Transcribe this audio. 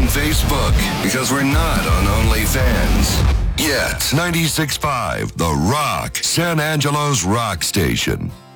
Facebook because we're not on OnlyFans. Yet. 96.5, The Rock, San Angelo's rock station.